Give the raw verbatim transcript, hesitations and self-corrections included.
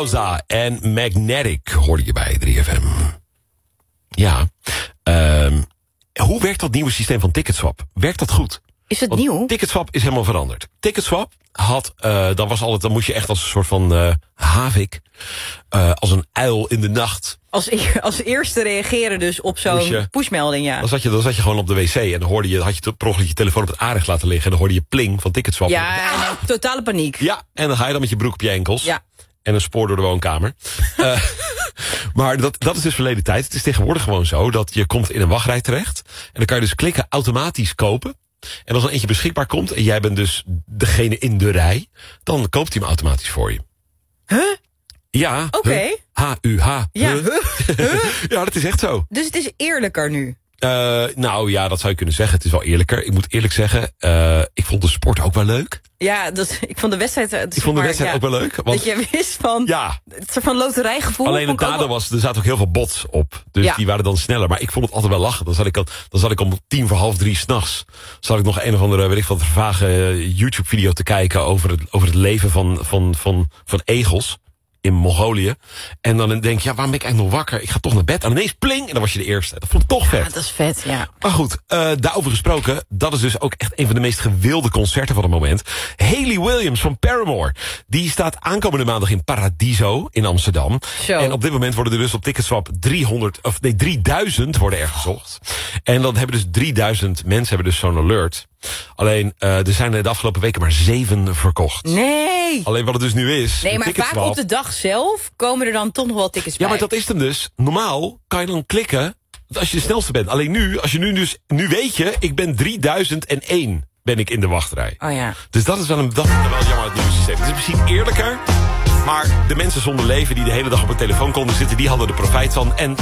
Causa en Magnetic hoorde je bij drie F M. Ja, um, hoe werkt dat nieuwe systeem van Ticketswap? Werkt dat goed? Is het Want nieuw? Ticketswap is helemaal veranderd. Ticketswap had, uh, dan was altijd, dan moest je echt als een soort van uh, havik, uh, als een uil in de nacht. Als, e- als eerste reageren dus op zo'n je, pushmelding, ja. Dan zat, je, dan zat je gewoon op de wc en dan hoorde je, had je per ongeluk je telefoon op het aanrecht laten liggen en dan hoorde je pling van Ticketswap. Ja, en een totale paniek. Ja, en dan ga je dan met je broek op je enkels. Ja. En een spoor door de woonkamer. uh, maar dat, dat is dus verleden tijd. Het is tegenwoordig gewoon zo dat je komt in een wachtrij terecht. En dan kan je dus klikken automatisch kopen. En als er eentje beschikbaar komt en jij bent dus degene in de rij, dan koopt hij hem automatisch voor je. Huh? Ja. Oké. Okay. H U H. Ja, huh? Huh? Ja, dat is echt zo. Dus het is eerlijker nu? Uh, nou ja, dat zou je kunnen zeggen. Het is wel eerlijker. Ik moet eerlijk zeggen, uh, ik vond de sport ook wel leuk. Ja, dat, ik vond de wedstrijd... Het ik vond de maar, wedstrijd ja, ook wel leuk. Want, dat je wist van... Ja. Het soort van loterijgevoel. Alleen het nadeel was, er zaten ook heel veel bots op. Dus ja. die waren dan sneller. Maar ik vond het altijd wel lachen. Dan zat ik, al, dan zat ik om tien voor half drie s'nachts. Zat ik nog een of andere, weet ik wat, vage YouTube-video te kijken over het, over het leven van, van, van, van egels in Mongolië. En dan denk je, ja, waarom ben ik eigenlijk nog wakker? Ik ga toch naar bed. En ineens pling, en dan was je de eerste. Dat vond ik toch vet. Ja, dat is vet, ja. Maar goed, uh, daarover gesproken, dat is dus ook echt een van de meest gewilde concerten van het moment. Hayley Williams van Paramore. Die staat aankomende maandag in Paradiso in Amsterdam. Zo. En op dit moment worden er dus op Ticketswap driehonderd, of nee, drieduizend worden er gezocht. En dan hebben dus drieduizend mensen hebben dus zo'n alert. Alleen, uh, er zijn er de afgelopen weken maar zeven verkocht. Nee! Alleen wat het dus nu is... Nee, maar vaak op de dag zelf komen er dan toch nog wel tickets bij. Ja, maar dat is hem dus. Normaal kan je dan klikken als je de snelste bent. Alleen nu, als je nu dus... Nu weet je, ik ben drieduizend één ben ik in de wachtrij. Oh ja. Dus dat is wel, een, dat is wel jammer het nieuwe systeem. Het is misschien eerlijker... Maar de mensen zonder leven die de hele dag op een telefoon konden zitten, die hadden er profijt van. En